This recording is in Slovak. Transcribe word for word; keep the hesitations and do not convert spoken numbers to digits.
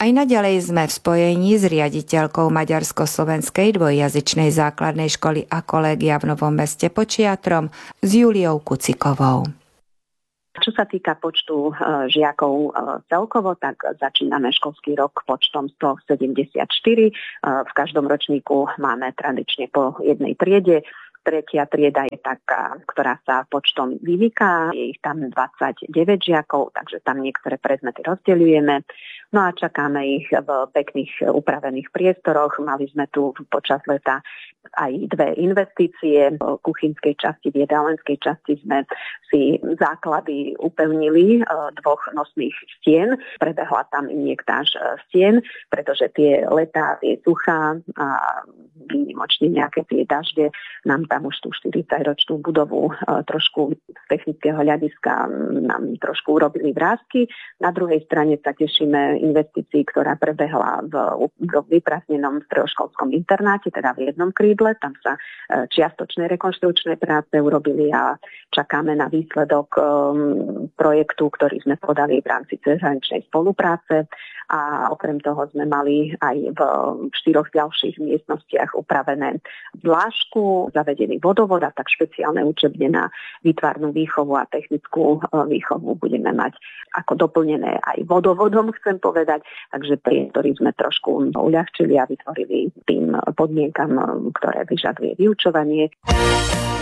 Aj naďalej sme v spojení s riaditeľkou maďarsko-slovenskej dvojjazyčnej základnej školy a kolégia v Novom Meste pod Čiatrom s Juliou Kucikovou. Čo sa týka počtu žiakov celkovo, tak začíname školský rok počtom stosedemdesiatštyri. V každom ročníku máme tradične po jednej triede. Tretia trieda je taká, ktorá sa počtom vymyká. Je ich tam dvadsaťdeväť žiakov, takže tam niektoré predmety rozdeľujeme. No a čakáme ich v pekných upravených priestoroch. Mali sme tu počas leta aj dve investície. V kuchynskej časti, v jedálenskej časti sme si základy upevnili dvoch nosných stien. Prebehla tam injektáž stien, pretože tie letá, tie suchá a výnimočne nejaké tie dažde nám tam už tú štyridsaťročnú budovu trošku z technického hľadiska nám trošku urobili vrásky. Na druhej strane sa tešíme investícii, ktorá prebehla v, v vyprázdnenom stredoškolskom internáte, teda v jednom krídle. Tam sa čiastočné rekonštrukčné práce urobili a čakáme na výsledok um, projektu, ktorý sme podali v rámci cezhraničnej spolupráce. A okrem toho sme mali aj v štyroch ďalších miestnostiach upravené dlážku, zavedený vodovod a tak špeciálne učebne na výtvarnú výchovu a technickú výchovu budeme mať ako doplnené aj vodovodom, chcem povedať. Takže priestory sme trošku uľahčili a vytvorili tým podmienkam, ktoré vyžaduje vyučovanie.